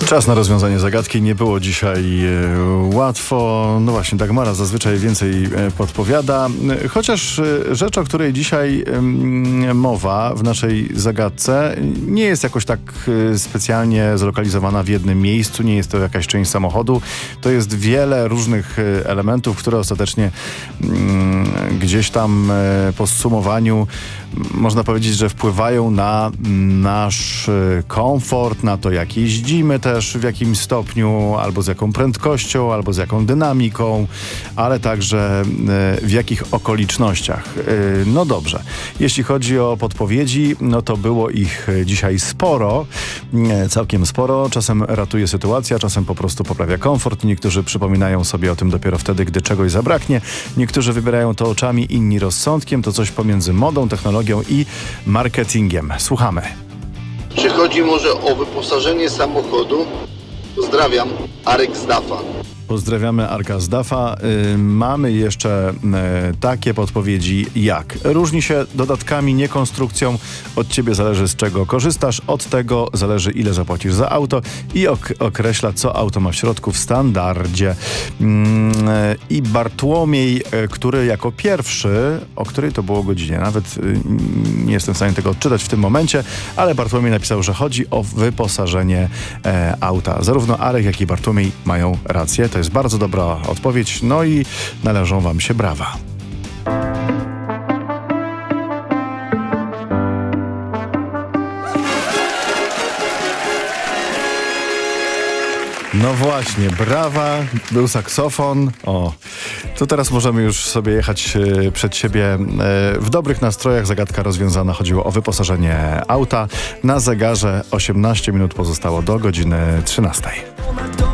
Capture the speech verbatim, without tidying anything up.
Czas na rozwiązanie zagadki. Nie było dzisiaj e, łatwo. No właśnie, Dagmara zazwyczaj więcej e, podpowiada. E, chociaż e, rzecz, o której dzisiaj e, mowa w naszej zagadce, nie jest jakoś tak e, specjalnie zlokalizowana w jednym miejscu. Nie jest to jakaś część samochodu. To jest wiele różnych e, elementów, które ostatecznie mm, gdzieś tam e, po zsumowaniu można powiedzieć, że wpływają na nasz komfort, na to, jak jeździmy też w jakim stopniu, albo z jaką prędkością, albo z jaką dynamiką, ale także w jakich okolicznościach. No dobrze. Jeśli chodzi o podpowiedzi, no to było ich dzisiaj sporo, całkiem sporo. Czasem ratuje sytuacja, czasem po prostu poprawia komfort. Niektórzy przypominają sobie o tym dopiero wtedy, gdy czegoś zabraknie. Niektórzy wybierają to oczami, inni rozsądkiem. To coś pomiędzy modą, technologią i marketingiem. Słuchamy. Czy chodzi może o wyposażenie samochodu? Pozdrawiam, Arek z Dafa. Pozdrawiamy Arka z Dafa. Yy, mamy jeszcze yy, takie podpowiedzi jak: różni się dodatkami, nie konstrukcją. Od ciebie zależy, z czego korzystasz. Od tego zależy, ile zapłacisz za auto i ok- określa, co auto ma w środku w standardzie. Yy, I Bartłomiej, yy, który jako pierwszy, o której to było godzinie, nawet yy, nie jestem w stanie tego odczytać w tym momencie, ale Bartłomiej napisał, że chodzi o wyposażenie yy, auta. Zarówno Arek, jak i Bartłomiej mają rację. To jest bardzo dobra odpowiedź, no i należą wam się brawa. No właśnie, brawa, był saksofon. O, to teraz możemy już sobie jechać e, przed siebie e, w dobrych nastrojach. Zagadka rozwiązana. Chodziło o wyposażenie auta. Na zegarze osiemnaście minut pozostało do godziny trzynastej.